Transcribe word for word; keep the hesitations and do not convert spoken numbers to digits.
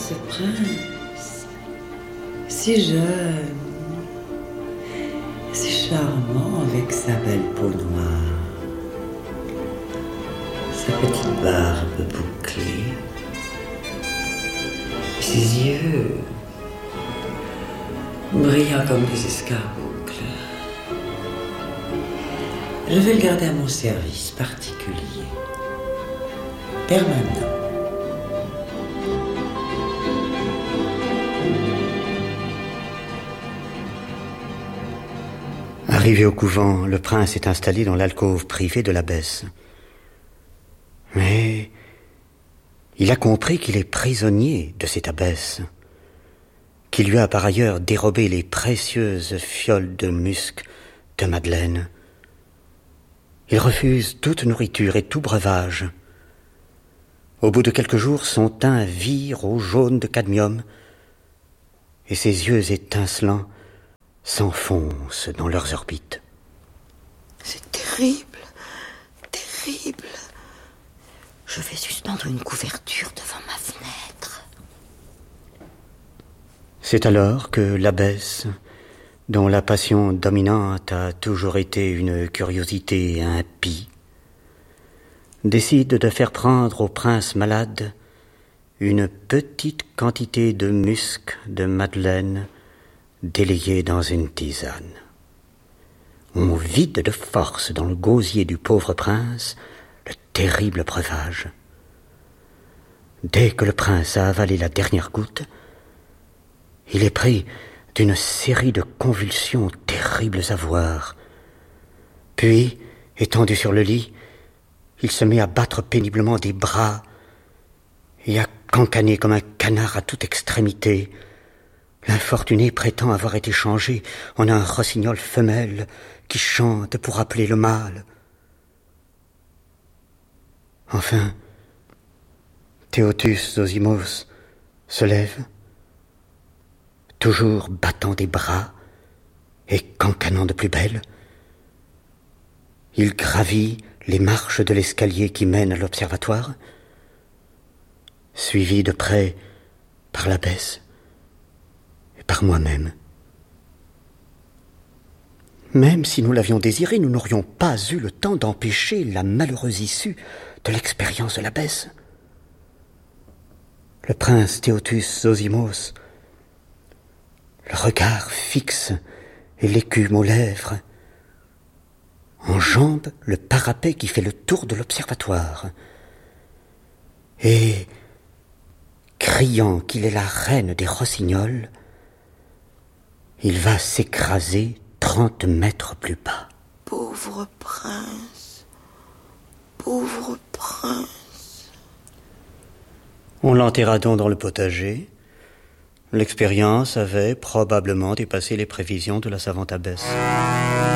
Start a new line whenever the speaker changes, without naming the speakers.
Ce prince, si jeune, si charmant avec sa belle peau noire, sa petite barbe bouclée, ses yeux brillants comme des escarboucles. Je vais le garder à mon service particulier, permanent.
Arrivé au couvent, le prince est installé dans l'alcôve privée de l'abbesse. Mais il a compris qu'il est prisonnier de cette abbesse, qui lui a par ailleurs dérobé les précieuses fioles de musc de Madeleine. Il refuse toute nourriture et tout breuvage. Au bout de quelques jours, son teint vire au jaune de cadmium, et ses yeux étincelants s'enfoncent dans leurs orbites.
C'est terrible, terrible. Je vais suspendre une couverture devant ma fenêtre.
C'est alors que l'abbesse, dont la passion dominante a toujours été une curiosité impie, décide de faire prendre au prince malade une petite quantité de musc de Madeleine délayé dans une tisane. On vide de force dans le gosier du pauvre prince le terrible breuvage. Dès que le prince a avalé la dernière goutte, il est pris d'une série de convulsions terribles à voir. Puis, étendu sur le lit, il se met à battre péniblement des bras et à cancaner comme un canard à toute extrémité. L'infortuné prétend avoir été changé en un rossignol femelle qui chante pour appeler le mâle. Enfin, Théotus Zosimos se lève, toujours battant des bras et cancanant de plus belle. Il gravit les marches de l'escalier qui mène à l'observatoire, suivi de près par l'abbesse et par moi-même. Même si nous l'avions désiré, nous n'aurions pas eu le temps d'empêcher la malheureuse issue de l'expérience de l'abbesse. Le prince Théotus Zosimos, le regard fixe et l'écume aux lèvres, enjambe le parapet qui fait le tour de l'observatoire et, criant qu'il est la reine des rossignols, il va s'écraser trente mètres plus bas.
Pauvre prince, pauvre prince.
On l'enterra donc dans le potager. L'expérience avait probablement dépassé les prévisions de la savante abbesse.